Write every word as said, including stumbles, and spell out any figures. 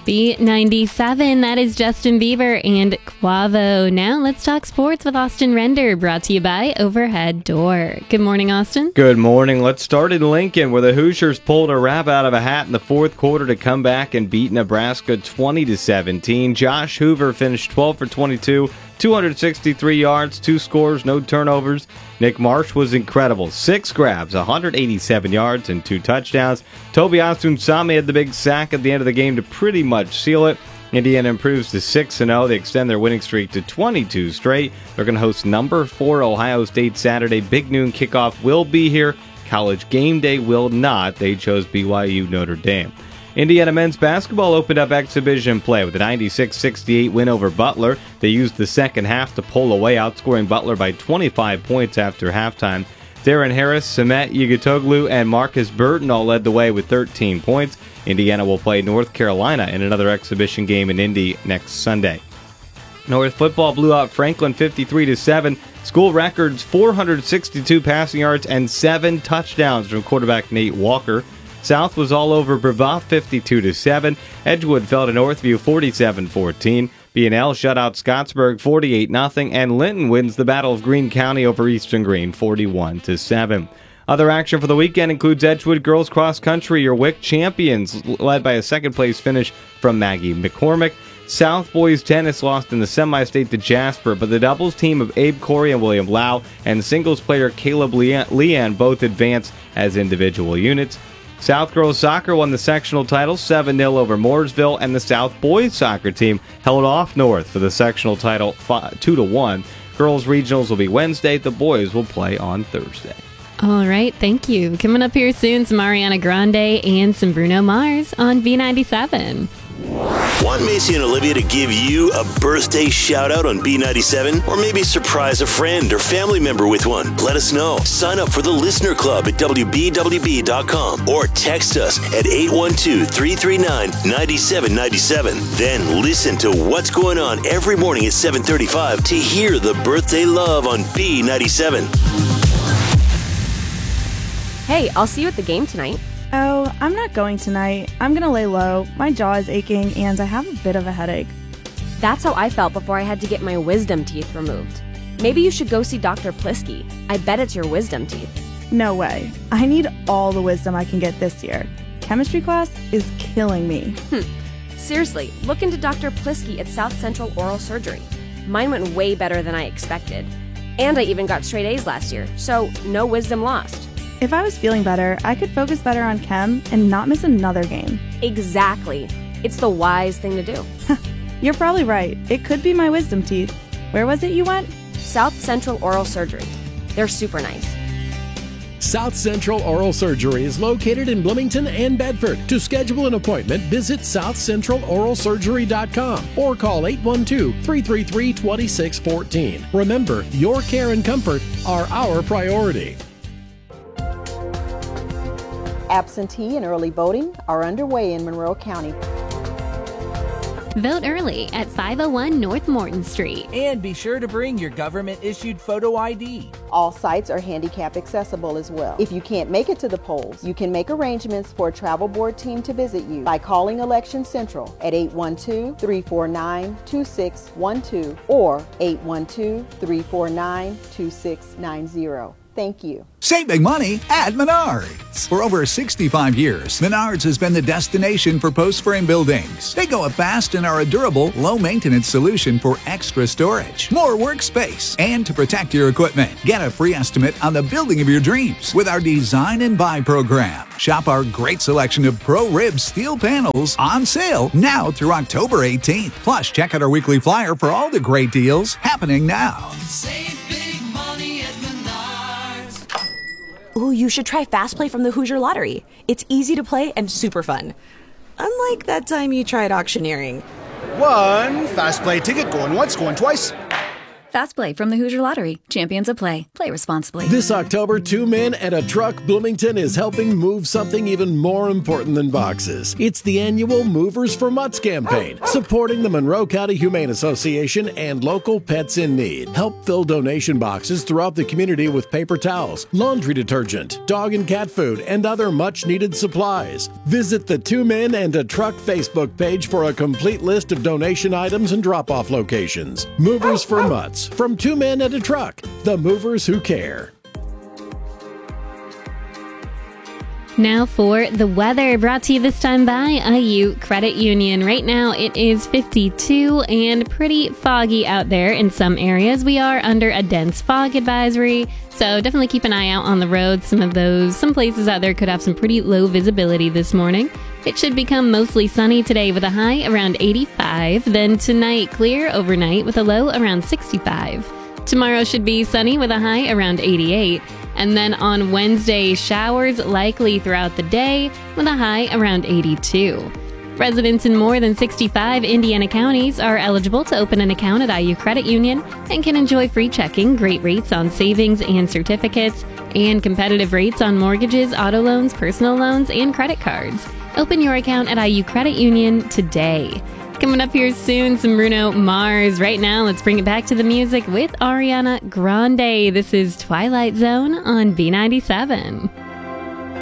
B ninety-seven, that is Justin Bieber and Quavo. Now let's talk sports with Austin Render, brought to you by Overhead Door. Good morning, Austin. Good morning. Let's start in Lincoln, where the Hoosiers pulled a rabbit out of a hat in the fourth quarter to come back and beat Nebraska twenty to seventeen. Josh Hoover finished twelve for twenty-two, two hundred sixty-three yards, two scores, no turnovers. Nick Marsh was incredible. Six grabs, one hundred eighty-seven yards, and two touchdowns. Tobiasu Nsame had the big sack at the end of the game to pretty much seal it. Indiana improves to six and oh. They extend their winning streak to twenty-two straight. They're going to host number four Ohio State Saturday. Big noon kickoff will be here. College game day will not. They chose B Y U Notre Dame. Indiana men's basketball opened up exhibition play with a ninety-six sixty-eight win over Butler. They used the second half to pull away, outscoring Butler by twenty-five points after halftime. Darren Harris, Samet Yigitoglu, and Marcus Burton all led the way with thirteen points. Indiana will play North Carolina in another exhibition game in Indy next Sunday. North football blew out Franklin fifty-three to seven. School records four hundred sixty-two passing yards and seven touchdowns from quarterback Nate Walker. South was all over Brevoort fifty-two to seven. Edgewood fell to Northview forty-seven fourteen. B and L shut out Scottsburg forty-eight nothing, and Linton wins the Battle of Greene County over Eastern Greene forty-one to seven. Other action for the weekend includes Edgewood girls cross country, your W I C champions, led by a second place finish from Maggie McCormick. South boys tennis lost in the semi-state to Jasper, but the doubles team of Abe Corey and William Lau and singles player Caleb Leanne both advanced as individual units. South girls soccer won the sectional title seven nil over Mooresville, and the South boys soccer team held off North for the sectional title two to one. Girls regionals will be Wednesday. The boys will play on Thursday. All right, thank you. Coming up here soon, some Ariana Grande and some Bruno Mars on B ninety-seven. Want Macy and Olivia to give you a birthday shout out on B ninety-seven? Or maybe surprise a friend or family member with one? Let us know. Sign up for the Listener Club at W B W B dot com or text us at eight one two, three three nine, nine seven nine seven. Then listen to What's Going On every morning at seven thirty-five to hear the birthday love on B ninety-seven. Hey, I'll see you at the game tonight. Oh, I'm not going tonight. I'm going to lay low. My jaw is aching and I have a bit of a headache. That's how I felt before I had to get my wisdom teeth removed. Maybe you should go see Doctor Plisky. I bet it's your wisdom teeth. No way. I need all the wisdom I can get this year. Chemistry class is killing me. Hmm. Seriously, look into Doctor Plisky at South Central Oral Surgery. Mine went way better than I expected. And I even got straight A's last year, so no wisdom lost. If I was feeling better, I could focus better on chem and not miss another game. Exactly. It's the wise thing to do. You're probably right. It could be my wisdom teeth. Where was it you went? South Central Oral Surgery. They're super nice. South Central Oral Surgery is located in Bloomington and Bedford. To schedule an appointment, visit south central oral surgery dot com or call eight one two, three three three, two six one four. Remember, your care and comfort are our priority. Absentee and early voting are underway in Monroe County. Vote early at five oh one North Morton Street. And be sure to bring your government-issued photo I D. All sites are handicap accessible as well. If you can't make it to the polls, you can make arrangements for a travel board team to visit you by calling Election Central at eight one two, three four nine, two six one two or eight one two, three four nine, two six nine zero. Thank you. Save big money at Menards. For over sixty-five years, Menards has been the destination for post-frame buildings. They go up fast and are a durable, low-maintenance solution for extra storage, more workspace, and to protect your equipment. Get a free estimate on the building of your dreams with our Design and Buy program. Shop our great selection of Pro-Rib steel panels on sale now through October eighteenth. Plus, check out our weekly flyer for all the great deals happening now. Save big money at Menards. Ooh, you should try Fast Play from the Hoosier Lottery. It's easy to play and super fun. Unlike that time you tried auctioneering. One Fast Play ticket going once, going twice. Fast Play from the Hoosier Lottery. Champions of Play. Play responsibly. This October, Two Men and a Truck Bloomington is helping move something even more important than boxes. It's the annual Movers for Mutts campaign, supporting the Monroe County Humane Association and local pets in need. Help fill donation boxes throughout the community with paper towels, laundry detergent, dog and cat food, and other much-needed supplies. Visit the Two Men and a Truck Facebook page for a complete list of donation items and drop-off locations. Movers for Mutts, from Two Men and a Truck, the movers who care. Now for the weather, brought to you this time by I U Credit Union. Right now it is fifty-two and pretty foggy out there in some areas. We are under a dense fog advisory, so definitely keep an eye out on the roads. Some of those, some places out there could have some pretty low visibility this morning. It should become mostly sunny today with a high around eighty-five. Then tonight, clear overnight with a low around sixty-five. Tomorrow should be sunny with a high around eighty-eight. And then on Wednesday, showers likely throughout the day with a high around eighty-two. Residents in more than sixty-five Indiana counties are eligible to open an account at I U Credit Union and can enjoy free checking, great rates on savings and certificates, and competitive rates on mortgages, auto loans, personal loans, and credit cards. Open your account at I U Credit Union today. Coming up here soon, some Bruno Mars. Right now, let's bring it back to the music with Ariana Grande. This is Twilight Zone on B ninety-seven.